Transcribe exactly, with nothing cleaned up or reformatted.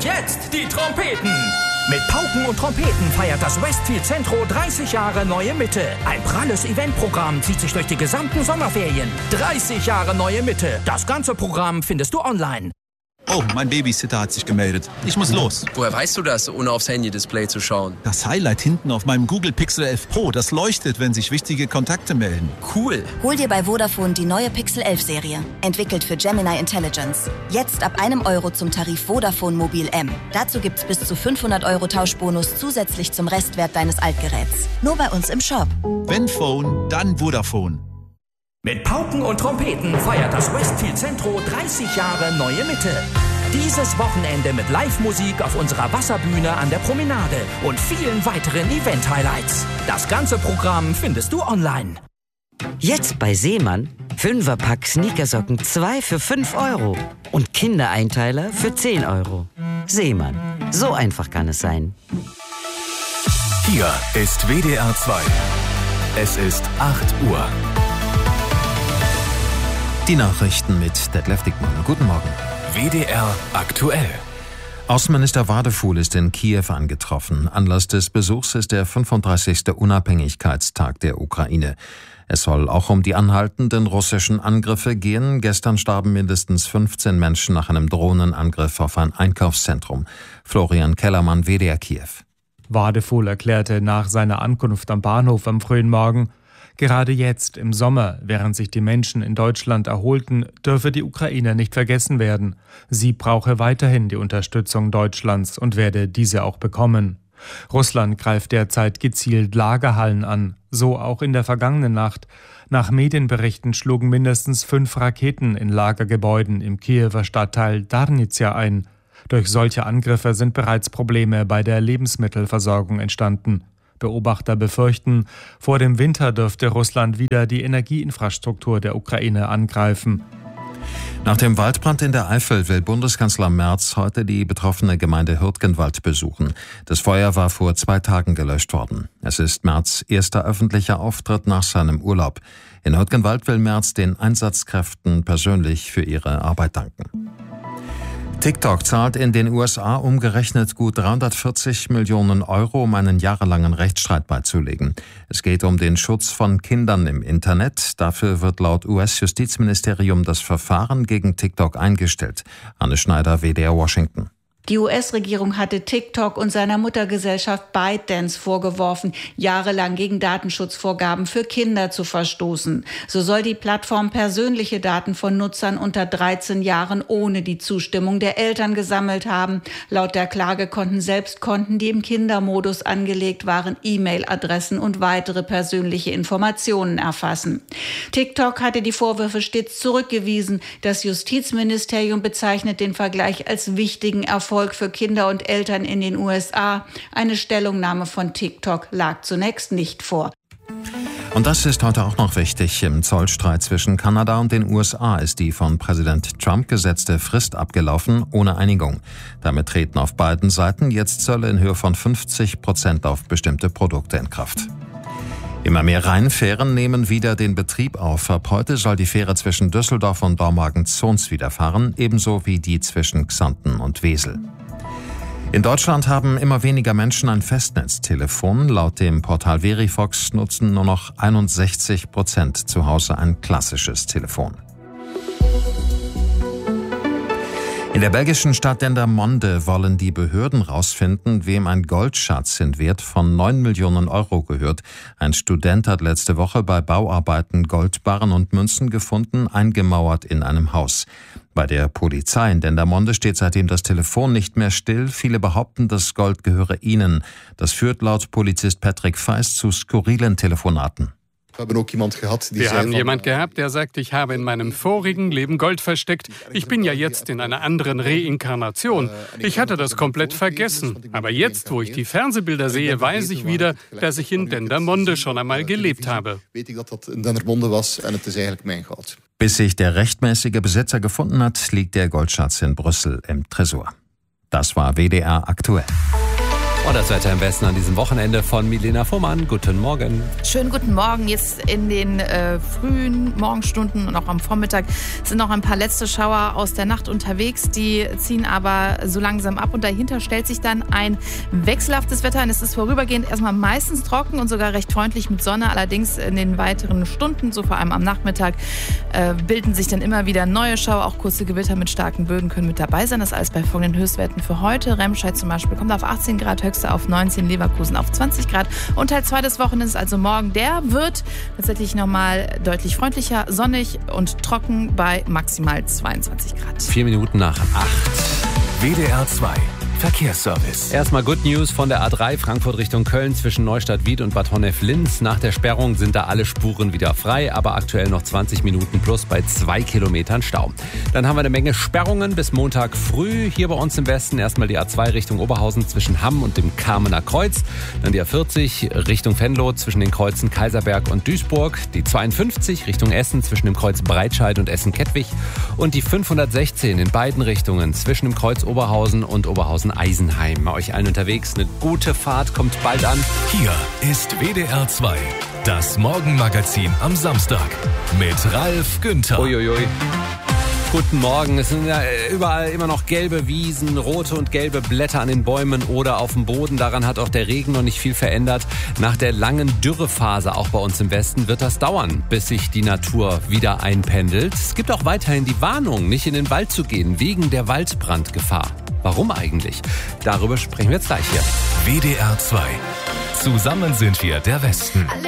jetzt die Trompeten. Mit Pauken und Trompeten feiert das Westfield Centro dreißig Jahre Neue Mitte. Ein pralles Eventprogramm zieht sich durch die gesamten Sommerferien. dreißig Jahre Neue Mitte. Das ganze Programm findest du online. Oh, mein Babysitter hat sich gemeldet. Ich muss los. Woher weißt du das, ohne aufs Handy-Display zu schauen? Das Highlight hinten auf meinem Google Pixel elf Pro, das leuchtet, wenn sich wichtige Kontakte melden. Cool. Hol dir bei Vodafone die neue Pixel elf Serie. Entwickelt für Gemini Intelligence. Jetzt ab einem Euro zum Tarif Vodafone Mobil M. Dazu gibt's bis zu fünfhundert Euro Tauschbonus zusätzlich zum Restwert deines Altgeräts. Nur bei uns im Shop. Wenn Phone, dann Vodafone. Mit Pauken und Trompeten feiert das Westfield Centro dreißig Jahre Neue Mitte. Dieses Wochenende mit Live-Musik auf unserer Wasserbühne an der Promenade und vielen weiteren Event-Highlights. Das ganze Programm findest du online. Jetzt bei Seemann Fünferpack Sneakersocken zwei für fünf Euro und Kindereinteiler für zehn Euro. Seemann, so einfach kann es sein. Hier ist W D R zwei. Es ist acht Uhr. Die Nachrichten mit Detlef Dickmann. Guten Morgen. W D R aktuell. Außenminister Wadefuhl ist in Kiew angetroffen. Anlass des Besuchs ist der fünfunddreißigste Unabhängigkeitstag der Ukraine. Es soll auch um die anhaltenden russischen Angriffe gehen. Gestern starben mindestens fünfzehn Menschen nach einem Drohnenangriff auf ein Einkaufszentrum. Florian Kellermann, W D R Kiew. Wadefuhl erklärte nach seiner Ankunft am Bahnhof am frühen Morgen: Gerade jetzt, im Sommer, während sich die Menschen in Deutschland erholten, dürfe die Ukraine nicht vergessen werden. Sie brauche weiterhin die Unterstützung Deutschlands und werde diese auch bekommen. Russland greift derzeit gezielt Lagerhallen an, so auch in der vergangenen Nacht. Nach Medienberichten schlugen mindestens fünf Raketen in Lagergebäuden im Kiewer Stadtteil Darnizia ein. Durch solche Angriffe sind bereits Probleme bei der Lebensmittelversorgung entstanden. Beobachter befürchten, vor dem Winter dürfte Russland wieder die Energieinfrastruktur der Ukraine angreifen. Nach dem Waldbrand in der Eifel will Bundeskanzler Merz heute die betroffene Gemeinde Hürtgenwald besuchen. Das Feuer war vor zwei Tagen gelöscht worden. Es ist Merz' erster öffentlicher Auftritt nach seinem Urlaub. In Hürtgenwald will Merz den Einsatzkräften persönlich für ihre Arbeit danken. TikTok zahlt in den U S A umgerechnet gut dreihundertvierzig Millionen Euro, um einen jahrelangen Rechtsstreit beizulegen. Es geht um den Schutz von Kindern im Internet. Dafür wird laut U S-Justizministerium das Verfahren gegen TikTok eingestellt. Anne Schneider, W D R Washington. Die U S-Regierung hatte TikTok und seiner Muttergesellschaft ByteDance vorgeworfen, jahrelang gegen Datenschutzvorgaben für Kinder zu verstoßen. So soll die Plattform persönliche Daten von Nutzern unter dreizehn Jahren ohne die Zustimmung der Eltern gesammelt haben. Laut der Klage konnten selbst Konten, die im Kindermodus angelegt waren, E-Mail-Adressen und weitere persönliche Informationen erfassen. TikTok hatte die Vorwürfe stets zurückgewiesen. Das Justizministerium bezeichnet den Vergleich als wichtigen Erfolg für Kinder und Eltern in den U S A. Eine Stellungnahme von TikTok lag zunächst nicht vor. Und das ist heute auch noch wichtig. Im Zollstreit zwischen Kanada und den U S A ist die von Präsident Trump gesetzte Frist abgelaufen, ohne Einigung. Damit treten auf beiden Seiten jetzt Zölle in Höhe von fünfzig Prozent auf bestimmte Produkte in Kraft. Immer mehr Rheinfähren nehmen wieder den Betrieb auf. Ab heute soll die Fähre zwischen Düsseldorf und Dormagen-Zons wieder fahren, ebenso wie die zwischen Xanten und Wesel. In Deutschland haben immer weniger Menschen ein Festnetztelefon. Laut dem Portal Verifox nutzen nur noch einundsechzig Prozent zu Hause ein klassisches Telefon. In der belgischen Stadt Dendermonde wollen die Behörden rausfinden, wem ein Goldschatz in Wert von neun Millionen Euro gehört. Ein Student hat letzte Woche bei Bauarbeiten Goldbarren und Münzen gefunden, eingemauert in einem Haus. Bei der Polizei in Dendermonde steht seitdem das Telefon nicht mehr still. Viele behaupten, das Gold gehöre ihnen. Das führt laut Polizist Patrick Feist zu skurrilen Telefonaten. Wir haben jemand gehabt, der sagt, ich habe in meinem vorigen Leben Gold versteckt. Ich bin ja jetzt in einer anderen Reinkarnation. Ich hatte das komplett vergessen. Aber jetzt, wo ich die Fernsehbilder sehe, weiß ich wieder, dass ich in Dendermonde schon einmal gelebt habe. Bis sich der rechtmäßige Besitzer gefunden hat, liegt der Goldschatz in Brüssel im Tresor. Das war W D R aktuell. Und das Wetter im Westen an diesem Wochenende von Milena Fuhrmann. Guten Morgen. Schönen guten Morgen. Jetzt in den äh, frühen Morgenstunden und auch am Vormittag sind noch ein paar letzte Schauer aus der Nacht unterwegs. Die ziehen aber so langsam ab und dahinter stellt sich dann ein wechselhaftes Wetter ein. Es ist vorübergehend erstmal meistens trocken und sogar recht freundlich mit Sonne. Allerdings in den weiteren Stunden, so vor allem am Nachmittag, äh, bilden sich dann immer wieder neue Schauer. Auch kurze Gewitter mit starken Böden können mit dabei sein. Das alles bei folgenden Höchstwerten für heute. Remscheid zum Beispiel kommt auf achtzehn Grad, höchste auf neunzehn, Leverkusen auf zwanzig Grad. Und Teil zwei des Wochenendes, also morgen, der wird tatsächlich nochmal deutlich freundlicher, sonnig und trocken bei maximal zweiundzwanzig Grad. Vier Minuten nach acht. W D R zwei Verkehrsservice. Erstmal Good News von der A drei Frankfurt Richtung Köln zwischen Neustadt-Wied und Bad Honnef-Linz. Nach der Sperrung sind da alle Spuren wieder frei, aber aktuell noch zwanzig Minuten plus bei zwei Kilometern Stau. Dann haben wir eine Menge Sperrungen bis Montag früh. Hier bei uns im Westen erstmal die A zwei Richtung Oberhausen zwischen Hamm und dem Kamener Kreuz. Dann die A vierzig Richtung Venlo zwischen den Kreuzen Kaiserberg und Duisburg. Die zweiundfünfzig Richtung Essen zwischen dem Kreuz Breitscheid und Essen-Kettwig. Und die fünfhundertsechzehn in beiden Richtungen zwischen dem Kreuz Oberhausen und Oberhausen Eisenheim. Euch allen unterwegs eine gute Fahrt, kommt bald an. Hier ist W D R zwei, das Morgenmagazin am Samstag mit Ralf Günther. Uiuiui. Guten Morgen. Es sind ja überall immer noch gelbe Wiesen, rote und gelbe Blätter an den Bäumen oder auf dem Boden. Daran hat auch der Regen noch nicht viel verändert. Nach der langen Dürrephase, auch bei uns im Westen, wird das dauern, bis sich die Natur wieder einpendelt. Es gibt auch weiterhin die Warnung, nicht in den Wald zu gehen, wegen der Waldbrandgefahr. Warum eigentlich? Darüber sprechen wir jetzt gleich hier. W D R zwei. Zusammen sind wir der Westen.